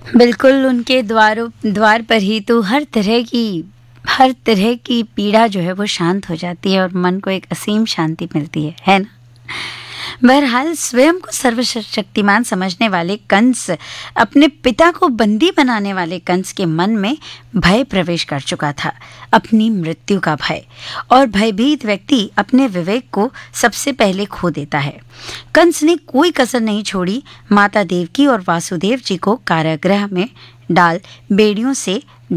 बिल्कुल, उनके द्वार पर ही तो हर तरह की पीड़ा जो है वो शांत हो जाती है और मन को एक असीम शांति मिलती है ना? बहरहाल स्वयं को सर्वशक्तिमान समझने वाले कंस अपने पिता को बंदी बनाने वाले कंस के मन में भय प्रवेश कर चुका था, अपनी मृत्यु का भय। और भयभीत व्यक्ति अपने विवेक को सबसे पहले खो देता है। कंस ने कोई कसर नहीं छोड़ी, माता देवकी और वासुदेव जी को कारागृह में डाल बेड़ियों से